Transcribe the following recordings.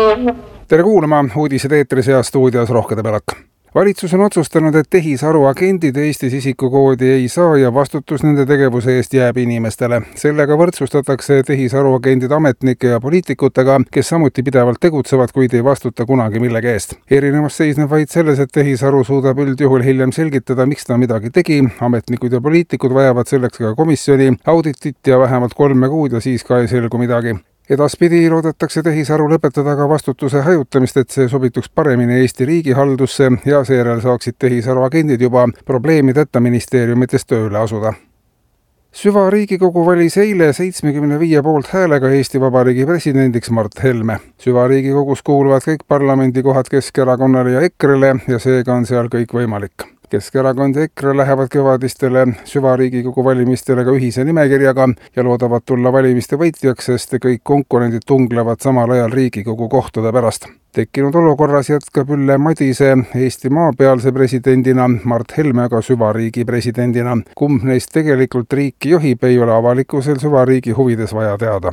Tere kuulama, uudised eetris ja stuudios Rohke Debelak. Valitsus on otsustanud, et tehisaruagendid Eestis isikukoodi ei saa ja vastutus nende tegevuse eest jääb inimestele. Sellega võrdsustatakse tehisaruagendid ametnike ja poliitikutega, kes samuti pidevalt tegutsevad, kuid ei vastuta kunagi millegi eest. Erinevus seisneb vaid selles, et tehisaru suudab üldjuhul hiljem selgitada, miks ta midagi tegi. Ametnikud ja poliitikud vajavad selleks ka komisjoni, auditit ja vähemalt 3 kuud ja siis ka ei selgu midagi. Edaspidi loodetakse tehisaru lõpetada ka vastutuse hajutamist, et see sobituks paremini Eesti riigihaldusse ja seejärel saaksid tehisaruagendid juba probleemideta ministeeriumites tööle asuda. Süva Riigikogu valis eile 75 poolt häälega Eesti Vabariigi presidendiks Mart Helme. Süva Riigikogus kuuluvad kõik parlamendikohad Keskerakonnale ja EKRE-le ja seega on seal kõik võimalik. Keskerakond ja EKRE lähevad kevadistele Süva Riigikogu valimistele ka ühise nimekirjaga ja loodavad tulla valimiste võitjaks, sest kõik konkurendid tunglevad samal ajal Riigikogu kohtade pärast. Tekkinud olukorras jätkab Ülle Madise Eesti maapealse presidendina, Mart Helme aga Süva riigi presidendina. Kumb neist tegelikult riiki juhib, ei ole avalikkusel Süva riigi huvides vaja teada.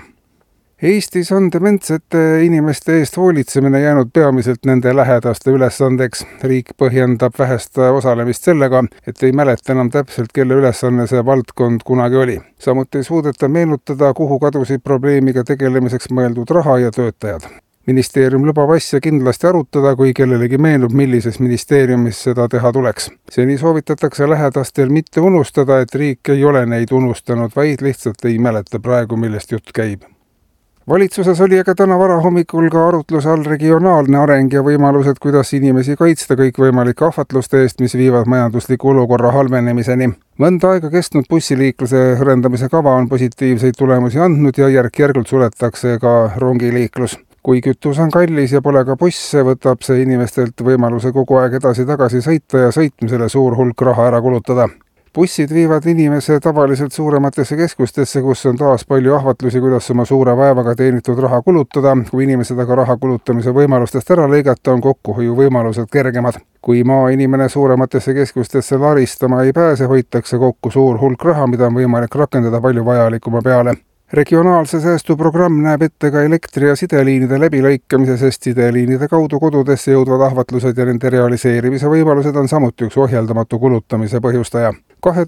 Eestis on dementsete inimeste eest hoolitsemine jäänud peamiselt nende lähedaste ülesandeks. Riik põhjendab vähest osalemist sellega, et ei mäleta enam täpselt, kelle ülesanne see valdkond kunagi oli. Samuti ei suudeta meenutada, kuhu kadusid probleemiga tegelemiseks mõeldud raha ja töötajad. Ministeerium lubab asja kindlasti arutada, kui kellelegi meenub, millises ministeeriumis seda teha tuleks. Seni soovitatakse lähedastel mitte unustada, et riik ei ole neid unustanud, vaid lihtsalt ei mäleta praegu, millest jutt käib. Valitsuses oli aga täna varahommikul ka arutluse all regionaalne areng ja võimalused, kuidas inimesi kaitsta kõikvõimalike ahvatluste eest, mis viivad majandusliku olukorra halvenemiseni. Mõnda aega kestnud bussiliikluse hõrendamise kava on positiivseid tulemusi andnud ja järk-järgult suletakse ka rongiliiklus. Kui kütus on kallis ja pole ka busse, võtab see inimestelt võimaluse kogu aeg edasi-tagasi sõita ja sõitmisele suur hulk raha ära kulutada. Bussid viivad inimese tavaliselt suurematesse keskustesse, kus on taas palju ahvatlusi, kuidas oma suure vaevaga teenitud raha kulutada. Kui inimesed aga raha kulutamise võimalustest ära lõigata, on kokkuhoiu võimalused kergemad. Kui maainimene suurematesse keskustesse laristama ei pääse, hoitakse kokku suur hulk raha, mida on võimalik rakendada palju vajalikuma peale. Regionaalse säästuprogramm näeb ette ka elektri- ja sideliinide läbilõikamise, sest sideliinide kaudu kodudesse jõudvad ahvatlused ja nende realiseerimise võimalused on samuti üks ohjeldamatu kulutamise põhjustaja.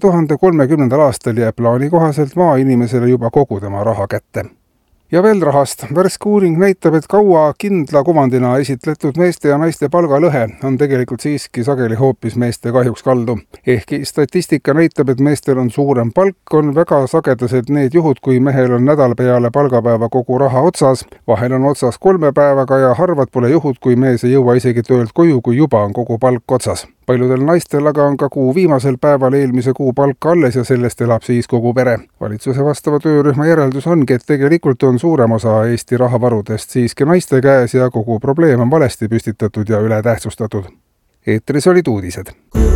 2030. aastal jääb plaani kohaselt maainimesele juba kogu tema raha kätte. Ja veel rahast. Värske uuring näitab, et kaua kindla kuvandina esitletud meeste ja naiste palgalõhe on tegelikult siiski sageli hoopis meeste kahjuks kaldu. Ehkki statistika näitab, et meestel on suurem palk, on väga sagedased need juhud, kui mehel on nädal peale palgapäeva kogu raha otsas, vahel on otsas 3 päevaga ja harvad pole juhud, kui mees ei jõua isegi töölt koju, kui juba on kogu palk otsas. Paljudel naistel aga on ka kuu viimasel päeval eelmise kuu palka alles ja sellest elab siis kogu pere. Valitsuse vastava töörühma järeldus ongi, et tegelikult on suurem osa Eesti rahavarudest siiski naiste käes ja kogu probleem on valesti püstitatud ja ületähtsustatud. Eetris olid uudised.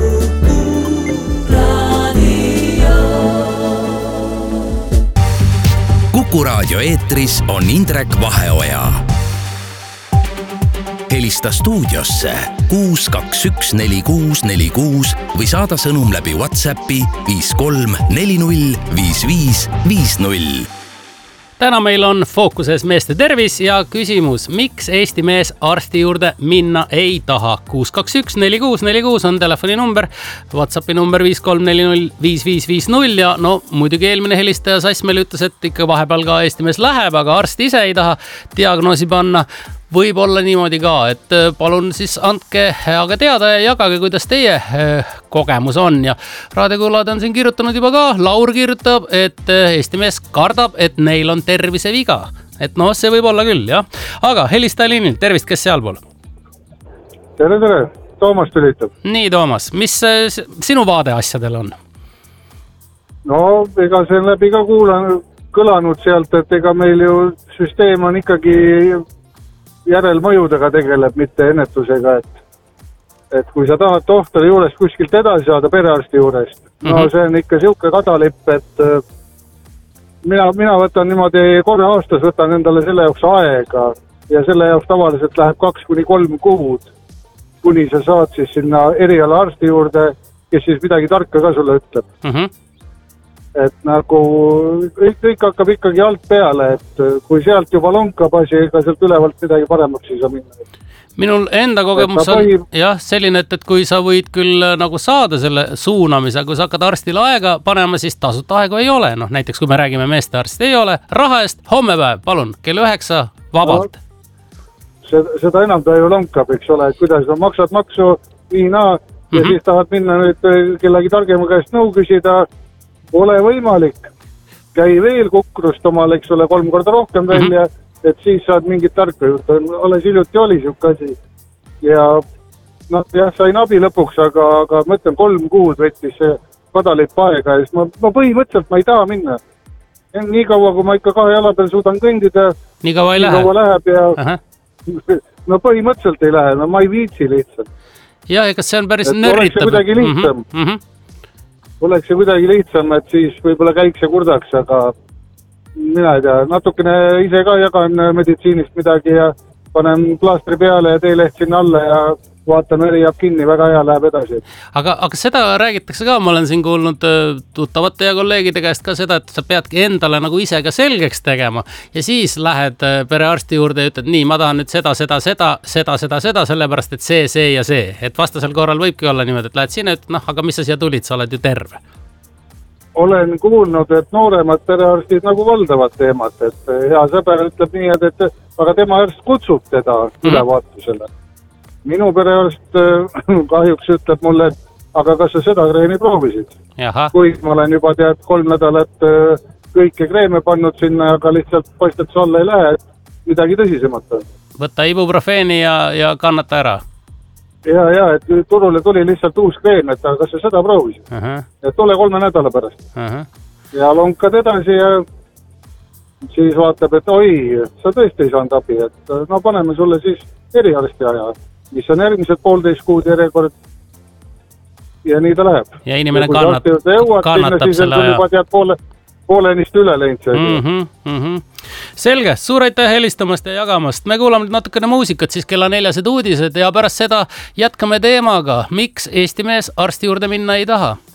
Kuku raadio eetris on Indrek Vaheoja. Helista stuudiosse 6214646 või saada sõnum läbi WhatsAppi 53405550. Täna meil on fookuses meeste tervis ja küsimus, miks Eesti mees arsti juurde minna ei taha. 6214646 on telefoni number, WhatsAppi number 53405550 ja no muidugi eelmine helistaja Sass meil ütles, et ikka vahepeal ka Eesti mees läheb, aga arsti ise ei taha diagnoosi panna. Võib olla niimoodi ka, et palun siis andke aga teada ja jagage, kuidas teie kogemus on. Ja raadiokuulajad on siin kirjutanud juba ka. Laur kirjutab, et Eesti mees kardab, et neil on terviseviga. Et no, see võib olla küll, jah. Aga helistaja liinil, tervist, kes sealpool? Tere, Toomas tülitab. Nii, Toomas, mis sinu vaade asjadel on? No, ega see on läbi ka kõlanud sealt, et ega meil ju süsteem on ikkagi järelmõjudega tegeleb, mitte ennetusega, et kui sa tahad tohtari juurest kuskilt edasi saada perearsti juurest, no see on ikka siuke kadalipp, et mina võtan niimoodi korra aastas, võtan endale selle jaoks aega ja selle jaoks tavaliselt läheb 2-3 kuud, kuni sa saad siis sinna eriala arsti juurde, kes siis midagi tarka ka sulle ütleb. et nagu kõik hakkab ikkagi alt peale, et kui sealt juba lonkab asi, ega sealt ülevalt midagi paremaks ei saa minna. Minul enda kogemus on jah, selline, et kui sa võid küll nagu saada selle suunamise, kui sa hakkad arstile aega panema, siis tasuta aega ei ole. Noh, näiteks kui me räägime meestearst ei ole, raha eest hommepäev, palun, kell 9 vabalt. Seda enam ta ju lonkab, eks ole, et kuidas sa maksad maksu, viina ja siis tahad minna nüüd kellegi targema käest nõu küsida, ole võimalik, käi veel kukrust omal, eks ole, 3 korda rohkem välja, et siis saad mingit tarka juurde. Alles hiljuti oli siuke asi. Ja noh, jah, sain abi lõpuks, aga mõtlen 3 kuud võttis see kadalipp aega ja siis ma põhimõtteliselt ma ei taha minna. Nii kaua, kui ma ikka 2 jala peal suudan kõndida, nii kaua läheb ja no põhimõtteliselt ei lähe, no ma ei viitsi lihtsalt. Ja ega see on päris nörritab. Oleks see kuidagi lihtsam, et siis võib-olla käiks ja kurdaks, aga mina ei tea, natukene ise ka jagan meditsiinist midagi ja panen plaastri peale ja teeleht sinna alla ja vaatan, veri jääb kinni, väga hea läheb edasi. Aga seda räägitakse ka, ma olen siin kuulnud tuttavate ja kolleegide käest ka seda, et sa peadki endale nagu ise ka selgeks tegema ja siis lähed perearsti juurde ja ütled, nii, ma tahan nüüd seda, sellepärast, et see ja see. Et vastasel korral võibki olla niimoodi, et lähed sinna, et noh, aga mis sa siia tulid, sa oled ju terve. Olen kuulnud, et nooremad perearstid nagu valdavad teemat, et hea sõber ütleb nii, et aga tema arst kutsub teda ülevaatusele. Minu perearst kahjuks ütleb mulle, et aga kas sa seda kreemi proovisid? Kuid ma olen juba 3 nädalat kõike kreeme pannud sinna, aga lihtsalt paistab see alla ei lähe, et midagi tõsisemat on. Võtta ibuprofeeni ja kannata ära. Ja, et turule tuli lihtsalt uus kreem, et aga kas sa seda proovisid? Et tule 3 nädala pärast. Ja lonkad edasi ja siis vaatab, et oi, sa tõesti ei saanud abi, et no paneme sulle siis eriarsti aja, mis on järgmised 1,5 kuud järjekord ja nii ta läheb. Ja inimene kannatab selle aja. Poolenist üle läinud. Selge, suur aitäh helistamast ja jagamast. Me kuulame natukene muusikat, siis kella 4 uudised ja pärast seda jätkame teemaga, miks Eesti mees arsti juurde minna ei taha.